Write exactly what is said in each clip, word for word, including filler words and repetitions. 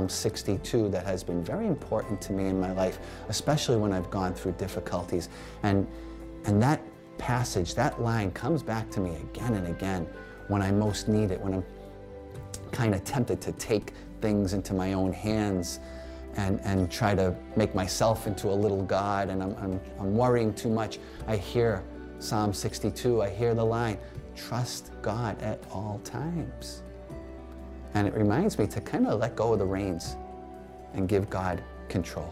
Psalm sixty-two that has been very important to me in my life, especially when I've gone through difficulties. And, and that passage, that line comes back to me again and again when I most need it, when I'm kind of tempted to take things into my own hands and, and try to make myself into a little God, and I'm, I'm, I'm worrying too much. I hear Psalm sixty-two, I hear the line, trust God at all times. And it reminds me to kind of let go of the reins and give God control.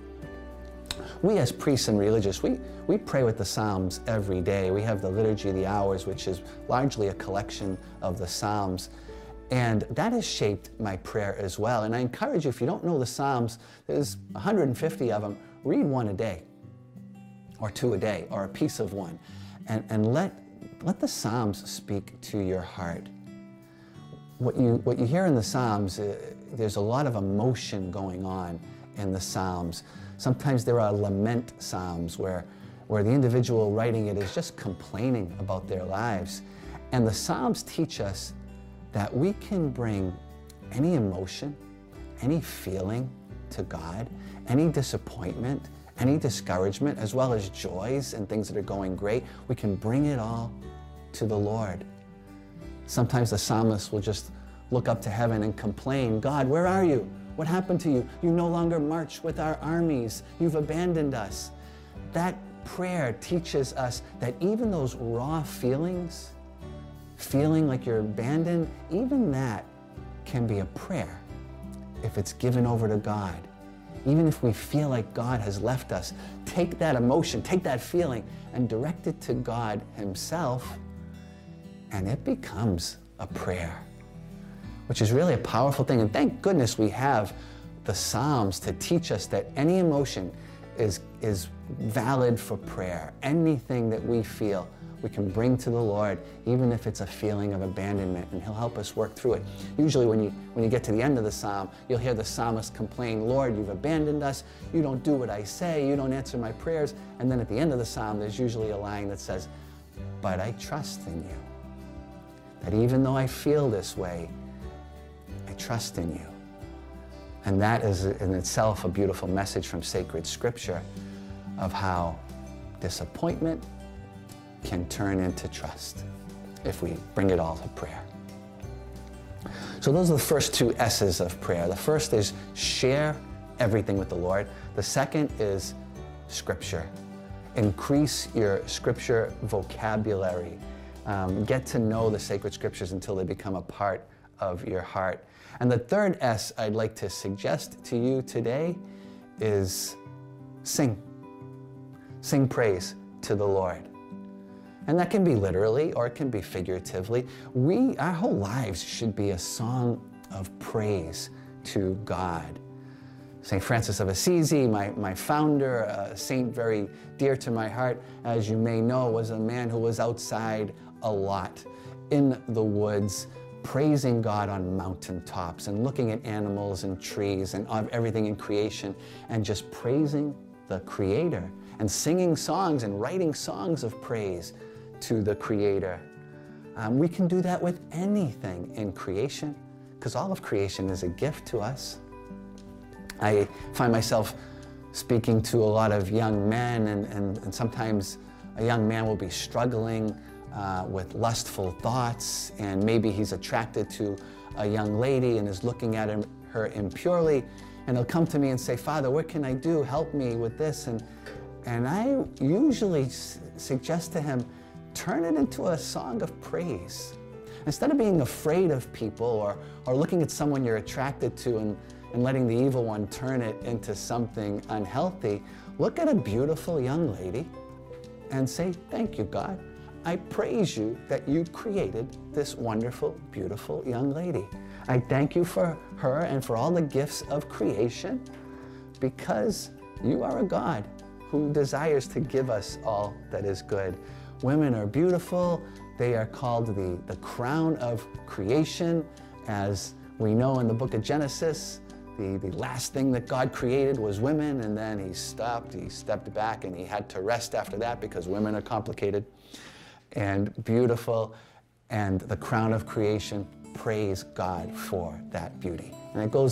We as priests and religious, we, we pray with the Psalms every day. We have the Liturgy of the Hours, which is largely a collection of the Psalms. And that has shaped my prayer as well. And I encourage you, if you don't know the Psalms, there's one hundred fifty of them, read one a day, or two a day, or a piece of one. And, and let, let the Psalms speak to your heart. What you, what you hear in the Psalms, uh, there's a lot of emotion going on in the Psalms. Sometimes there are lament Psalms where, where the individual writing it is just complaining about their lives. And the Psalms teach us that we can bring any emotion, any feeling to God, any disappointment, any discouragement, as well as joys and things that are going great. We can bring it all to the Lord. Sometimes the psalmist will just look up to heaven and complain, God, where are you? What happened to you? You no longer march with our armies. You've abandoned us. That prayer teaches us that even those raw feelings, feeling like you're abandoned, even that can be a prayer if it's given over to God. Even if we feel like God has left us, take that emotion, take that feeling, and direct it to God Himself, and it becomes a prayer, which is really a powerful thing. And thank goodness we have the Psalms to teach us that any emotion is, is valid for prayer. Anything that we feel, we can bring to the Lord, even if it's a feeling of abandonment, and He'll help us work through it. Usually when you, when you get to the end of the psalm, you'll hear the psalmist complain, Lord, you've abandoned us, you don't do what I say, you don't answer my prayers. And then at the end of the psalm, there's usually a line that says, but I trust in you. That even though I feel this way, I trust in you. And that is in itself a beautiful message from sacred scripture of how disappointment can turn into trust if we bring it all to prayer. So those are the first two S's of prayer. The first is share everything with the Lord. The second is scripture. Increase your scripture vocabulary. Um, get to know the sacred scriptures until they become a part of your heart. And the third S I'd like to suggest to you today is sing. Sing praise to the Lord. And that can be literally or it can be figuratively. We, our whole lives should be a song of praise to God. Saint Francis of Assisi, my, my founder, a saint very dear to my heart, as you may know, was a man who was outside a lot, in the woods, praising God on mountaintops and looking at animals and trees and everything in creation and just praising the Creator and singing songs and writing songs of praise to the Creator. Um, we can do that with anything in creation because all of creation is a gift to us. I find myself speaking to a lot of young men, and, and, and sometimes a young man will be struggling uh, with lustful thoughts, and maybe he's attracted to a young lady and is looking at him, her impurely, and he'll come to me and say, Father, what can I do? Help me with this. And, and I usually s- suggest to him, turn it into a song of praise. Instead of being afraid of people or, or looking at someone you're attracted to and and letting the evil one turn it into something unhealthy, look at a beautiful young lady and say, thank you, God. I praise you that you created this wonderful, beautiful young lady. I thank you for her and for all the gifts of creation because you are a God who desires to give us all that is good. Women are beautiful. They are called the, the crown of creation. As we know in the book of Genesis, The, the last thing that God created was women, and then he stopped, he stepped back, and he had to rest after that because women are complicated and beautiful. And the crown of creation, praise God for that beauty. And it goes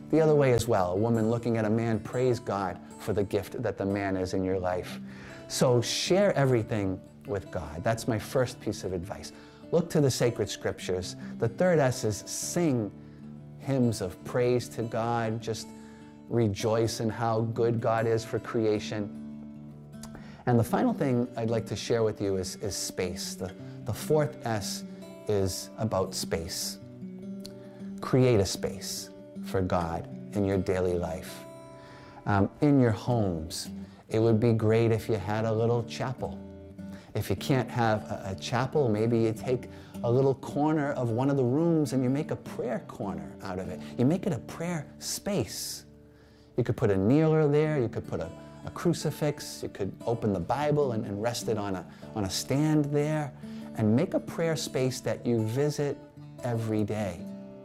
the other way as well. A woman looking at a man, praise God for the gift that the man is in your life. So share everything with God. That's my first piece of advice. Look to the sacred scriptures. The third S is sing hymns of praise to God. Just rejoice in how good God is for creation. And the final thing I'd like to share with you is, is space. The, the fourth S is about space. Create a space for God in your daily life. Um, in your homes, it would be great if you had a little chapel. If you can't have a, a chapel, maybe you take a little corner of one of the rooms and you make a prayer corner out of it. You make it a prayer space. You could put a kneeler there, you could put a, a crucifix, you could open the Bible and, and rest it on a, on a stand there, and make a prayer space that you visit every day.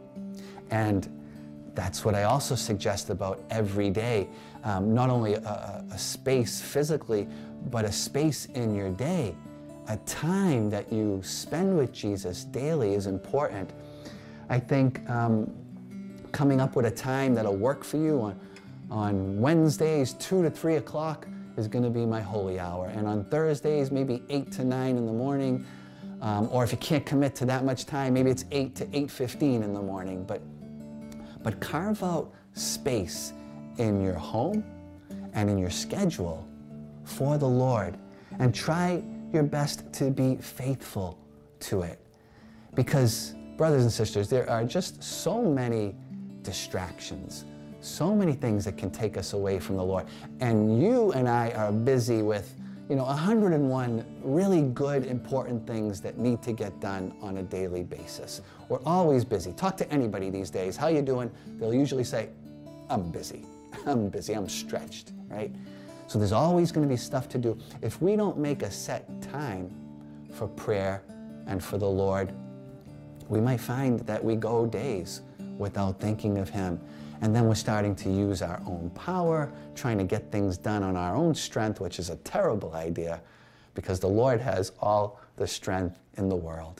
And that's what I also suggest about every day. Um, not only a, a space physically, but a space in your day. A time that you spend with Jesus daily is important. I think um, coming up with a time that'll work for you on, on Wednesdays, two to three o'clock is gonna be my holy hour. And on Thursdays, maybe eight to nine in the morning. Um, or if you can't commit to that much time, maybe it's eight to eight fifteen in the morning. But But carve out space in your home and in your schedule for the Lord, and try your best to be faithful to it. Because, brothers and sisters, there are just so many distractions, so many things that can take us away from the Lord. And you and I are busy with, you know, one hundred and one really good, important things that need to get done on a daily basis. We're always busy. Talk to anybody these days. How you doing? They'll usually say, I'm busy. I'm busy. I'm stretched, right? So there's always going to be stuff to do. If we don't make a set time for prayer and for the Lord, we might find that we go days without thinking of Him. And then we're starting to use our own power, trying to get things done on our own strength, which is a terrible idea, because the Lord has all the strength in the world.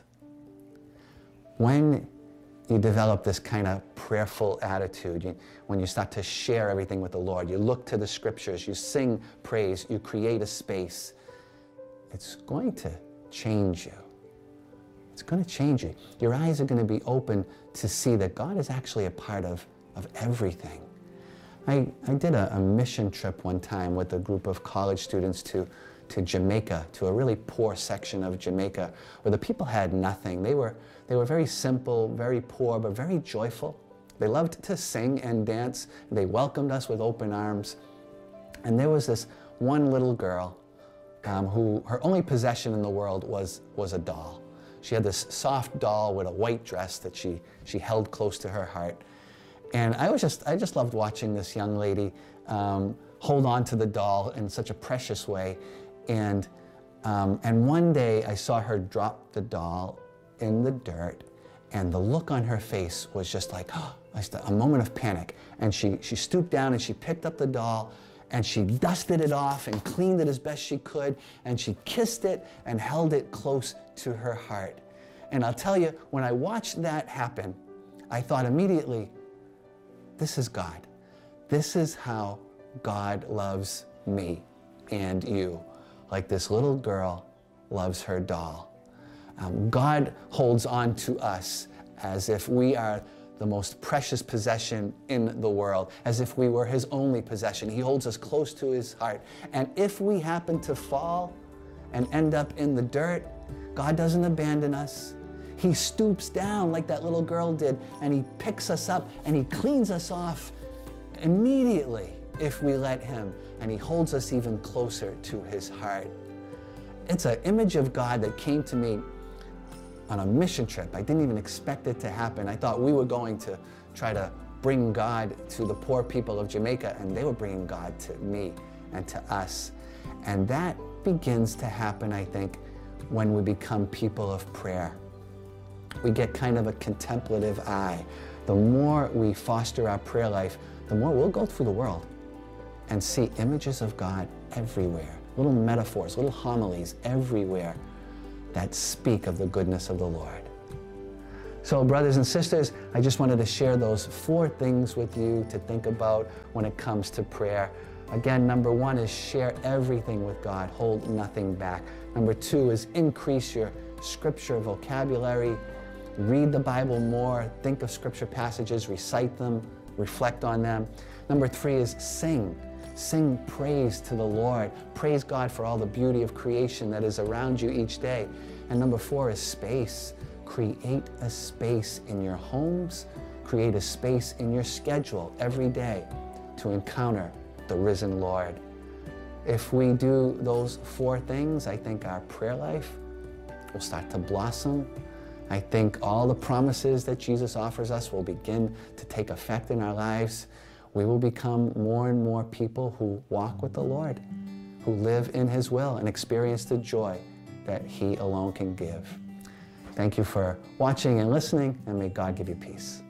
When you develop this kind of prayerful attitude, you, when you start to share everything with the Lord, you look to the scriptures, you sing praise, you create a space, it's going to change you. It's going to change you. Your eyes are going to be open to see that God is actually a part of of everything. I, I did a, a mission trip one time with a group of college students to, to Jamaica, to a really poor section of Jamaica, where the people had nothing. They were, they were very simple, very poor, but very joyful. They loved to sing and dance. They welcomed us with open arms. And there was this one little girl um, who, her only possession in the world was, was a doll. She had this soft doll with a white dress that she, she held close to her heart. And I was just, I just loved watching this young lady um, hold on to the doll in such a precious way. And, um, and one day I saw her drop the doll in the dirt, and the look on her face was just like, oh, a moment of panic. And she, she stooped down and she picked up the doll and she dusted it off and cleaned it as best she could, and she kissed it and held it close to her heart. And I'll tell you, when I watched that happen, I thought immediately, this is God. This is how God loves me and you, like this little girl loves her doll. Um, God holds on to us as if we are the most precious possession in the world, as if we were His only possession. He holds us close to His heart. And if we happen to fall and end up in the dirt, God doesn't abandon us. He stoops down like that little girl did, and He picks us up and He cleans us off immediately if we let Him, and He holds us even closer to His heart. It's an image of God that came to me on a mission trip. I didn't even expect it to happen. I thought we were going to try to bring God to the poor people of Jamaica, and they were bringing God to me and to us. And that begins to happen, I think, when we become people of prayer. We get kind of a contemplative eye. The more we foster our prayer life, the more we'll go through the world and see images of God everywhere, little metaphors, little homilies everywhere that speak of the goodness of the Lord. So brothers and sisters, I just wanted to share those four things with you to think about when it comes to prayer. Again, number one is share everything with God, hold nothing back. Number two is increase your scripture vocabulary, read the Bible more, think of scripture passages, recite them, reflect on them. Number three is sing. Sing praise to the Lord. Praise God for all the beauty of creation that is around you each day. And number four is space. Create a space in your homes, create a space in your schedule every day to encounter the risen Lord. If we do those four things, I think our prayer life will start to blossom. I think all the promises that Jesus offers us will begin to take effect in our lives. We will become more and more people who walk with the Lord, who live in His will and experience the joy that He alone can give. Thank you for watching and listening, and may God give you peace.